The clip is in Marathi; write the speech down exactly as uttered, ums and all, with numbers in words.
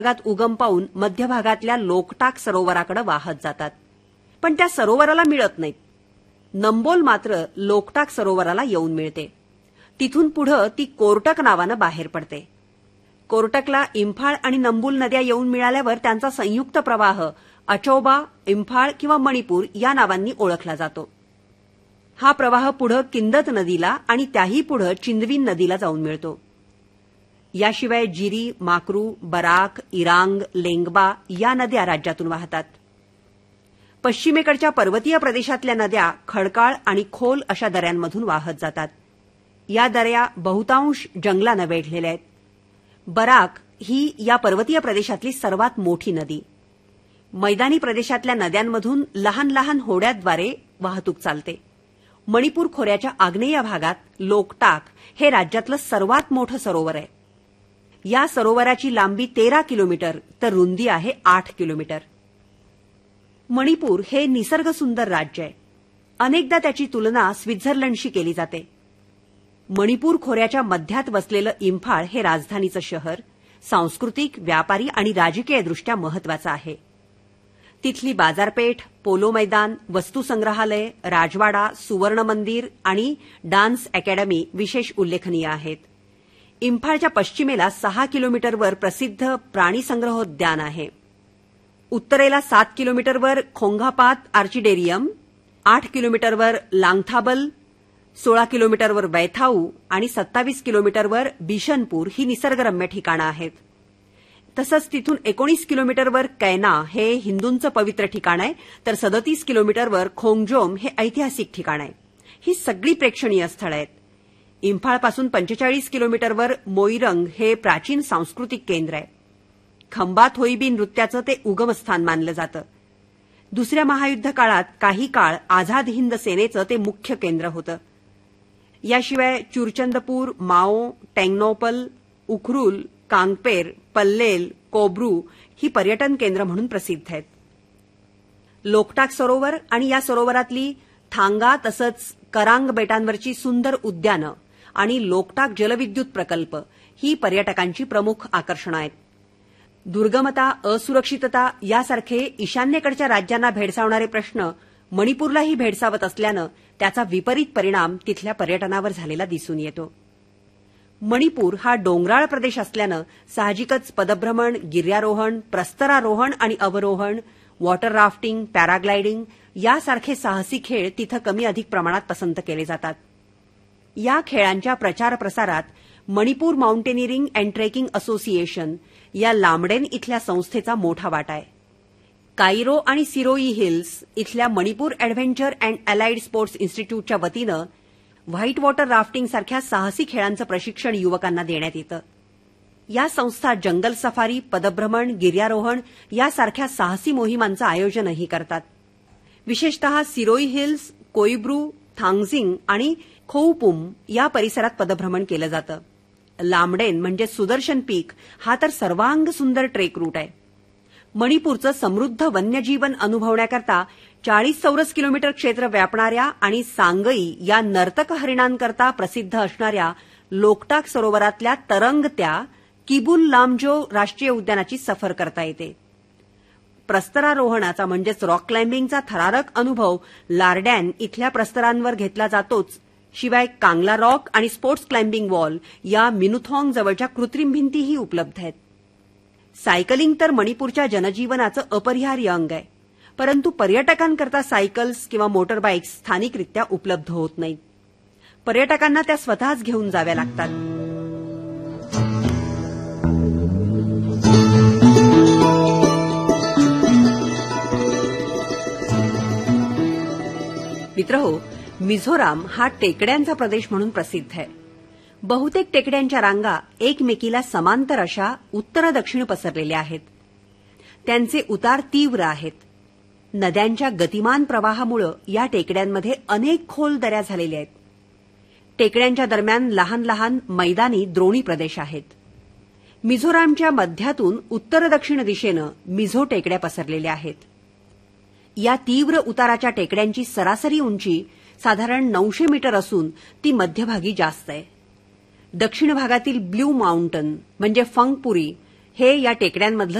भागात उगम पावून मध्यभागातल्या लोकटाक सरोवराकडे वाहत जातात. पण त्या सरोवराला मिळत नाहीत. नंबोल मात्र लोकटाक सरोवराला येऊन मिळते. तिथून पुढे ती कोरटक नावानं बाहेर पडते. कोरटकला इंफाळ आणि नंबुल नद्या येऊन मिळाल्यावर त्यांचा संयुक्त प्रवाह अचौबा, इंफाळ किंवा मणिपूर या नावांनी ओळखला जातो. हा प्रवाह पुढे किंदत नदीला आणि त्याही पुढे चिंदविन नदीला जाऊन मिळतो. याशिवाय जिरी, माकरू, बराक, इरांग, लेंगबा या नद्या राज्यातून वाहतात. पश्चिमेकडच्या पर्वतीय प्रदेशातल्या नद्या खडकाळ आणि खोल अशा दऱ्यांमधून वाहत जातात. या दऱ्या बहुतांश जंगलानं वेढलेल्या आहेत. बराक ही या पर्वतीय प्रदेशातली सर्वात मोठी नदी. मैदानी प्रदेशातल्या नद्यांमधून लहान लहान होड्याद्वारे वाहतूक चालते. मणिपूर खोऱ्याच्या आग्नेय भागात लोकटाक हे राज्यातलं सर्वात मोठं सरोवर आहे. या सरोवराची लांबी तेरा किलोमीटर तर रुंदी आहे आठ किलोमीटर. मणिपूर हे निसर्गसुंदर राज्य आहे. अनेकदा त्याची तुलना स्वित्झर्लंडशी केली जाते. मणिपूर खोऱ्याच्या मध्यात वसलेलं इंफाळ हे राजधानीचं शहर सांस्कृतिक, व्यापारी आणि राजकीयदृष्ट्या महत्वाचं आहे. तिथली बाजारपेठ, पोलो मैदान, वस्तुसंग्रहालय, राजवाडा, सुवर्ण मंदिर आणि डान्स अकॅडमी विशेष उल्लेखनीय आहेत. इंफाळच्या पश्चिमेला सहा किलोमीटरवर प्रसिद्ध प्राणीसंग्रहोद्यान आहे. उत्तरेला सात किलोमीटरवर खोंगापात आर्चिडेरियम, आठ किलोमीटरवर लांगथाबल, सोळा किलोमीटरवर वैथाऊ आणि सत्तावीस किलोमीटरवर बिशनपूर ही निसर्गरम्य ठिकाणं आहेत. तसंच तिथून एकोणीस किलोमीटरवर कैना हे हिंदूंचं पवित्र ठिकाण आहे, तर सदतीस किलोमीटरवर खोंगजोम हे ऐतिहासिक ठिकाण आहे. ही सगळी प्रेक्षणीय स्थळं आहेत. इंफाळपासून पंचेचाळीस किलोमीटरवर मोईरंग हे प्राचीन सांस्कृतिक केंद्र आहे. खंबा थोईबी नृत्याचं ते उगमस्थान मानलं जातं. दुसऱ्या महायुद्ध काळात काही काळ आझाद हिंद सेनेचं ते मुख्य केंद्र होतं. याशिवाय चुरचंदपूर, माओ, टेंगनौपल, उखरुल, कांगपेर, पल्लेल, कोब्रू ही पर्यटन केंद्र म्हणून प्रसिद्ध आहेत. लोकटाक सरोवर आणि या सरोवरातली थांगा तसंच करांग बेटांवरची सुंदर उद्यानं आणि लोकटाक जलविद्युत प्रकल्प ही पर्यटकांची प्रमुख आकर्षणं आहेत. दुर्गमता, असुरक्षितता यासारखे ईशान्येकडच्या राज्यांना भेडसावणारे प्रश्न मणिपूरलाही भेडसावत असल्यानं त्याचा विपरीत परिणाम तिथल्या पर्यटनावर झालेला दिसून येतो. मणिपूर हा डोंगराळ प्रदेश असल्यानं साहजिकच पदभ्रमण, गिर्यारोहण, प्रस्तरारोहण आणि अवरोहण, वॉटर राफ्टिंग, पॅराग्लायडिंग यासारखे साहसी खेळ तिथं कमी अधिक प्रमाणात पसंत केले जातात. या खेळांच्या प्रचार प्रसारात Manipur mountaineering and trekking association या लांबडेन इथल्या संस्थेचा मोठा वाटा आहे. कायरो आणि सिरोई हिल्स इथल्या Manipur adventure and allied sports इन्स्टिट्यूटच्या वतीनं व्हाईट वॉटर राफ्टिंग सारख्या साहसी खेळांचं प्रशिक्षण युवकांना देण्यात येतं. या संस्था जंगल सफारी, पदभ्रमण, गिर्यारोहण यासारख्या साहसी मोहिमांचं आयोजनही करतात. विशेषतः सिरोई हिल्स, कोईब्रू, थांगझिंग आणि खोउपुम या परिसरात पदभ्रमण केलं जातं. लांबडेन म्हणजे सुदर्शन पीक हा तर सर्वांग सुंदर ट्रेक रूट आहे. मणिपूरचं समृद्ध वन्यजीवन अनुभवण्याकरता चाळीस चौरस किलोमीटर क्षेत्र व्यापणाऱ्या आणि सांगई या नर्तक हरिणांकरता प्रसिद्ध असणाऱ्या लोकटाक सरोवरातल्या तरंगत्या किबुल लामजो राष्ट्रीय उद्यानाची सफर करता येते. प्रस्तरारोहणाचा म्हणजेच रॉक क्लाइम्बिंगचा थरारक अनुभव लार्डॅन इथल्या प्रस्तरांवर घेतला जातोच. शिवाय कांगला रॉक आणि स्पोर्ट्स क्लाइम्बिंग वॉल या मिनुथॉंग जवळच्या कृत्रिम भिंतीही उपलब्ध आहेत. सायकलिंग तर मणिपूरच्या जनजीवनाचं अपरिहार्य अंग आहे, परंतु पर्यटकांकरता सायकल्स किंवा मोटरबाईक्स स्थानिकरित्या उपलब्ध होत नाहीत. पर्यटकांना त्या स्वतःच घेऊन जाव्या लागतात. मित्रहो, मिझोराम हा टेकड्यांचा प्रदेश म्हणून प्रसिद्ध आहे. बहुतेक टेकड्यांच्या रांगा एकमेकीला समांतर अशा उत्तर दक्षिण पसरलेल्या आहेत. त्यांचे उतार तीव्र आहेत. नद्यांच्या गतिमान प्रवाहामुळे या टेकड्यांमध्ये अनेक खोल दऱ्या झालेल्या आहेत. टेकड्यांच्या दरम्यान लहान लहान मैदानी द्रोणी प्रदेश आहेत. मिझोरामच्या मध्यातून उत्तर दक्षिण दिशेनं मिझो टेकड्या पसरलेल्या आहेत. या तीव्र उताराच्या टेकड्यांची सरासरी उंची साधारण नऊशे मीटर असून ती मध्यभागी जास्त आहे. दक्षिण भागातील ब्ल्यू माउंटन म्हणजे फंगपुरी हे या टेकड्यांमधलं